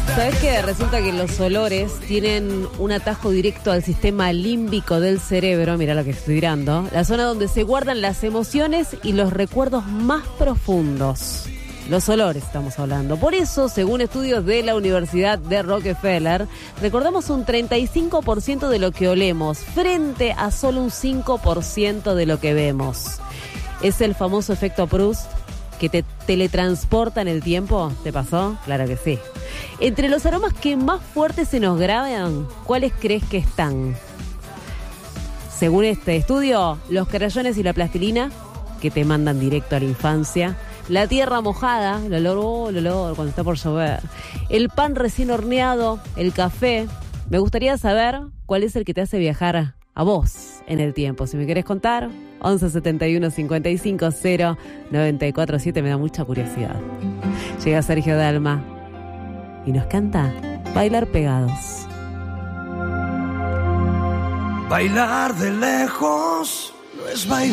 ¿Sabés que resulta que los olores tienen un atajo directo al sistema límbico del cerebro? Mirá lo que estoy tirando. La zona donde se guardan las emociones y los recuerdos más profundos. Los olores estamos hablando. Por eso, según estudios de la Universidad de Rockefeller, recordamos un 35% de lo que olemos frente a solo un 5% de lo que vemos. ¿Es el famoso efecto Proust que te teletransporta en el tiempo? ¿Te pasó? Claro que sí. Entre los aromas que más fuertes se nos graban, ¿cuáles crees que están? Según este estudio, los crayones y la plastilina, que te mandan directo a la infancia. La tierra mojada, el olor cuando está por llover. El pan recién horneado, el café. Me gustaría saber cuál es el que te hace viajar a vos en el tiempo. Si me querés contar, 11 71 55 0 94 7, me da mucha curiosidad. Llega Sergio Dalma y nos canta Bailar Pegados. Bailar de lejos no es bailar.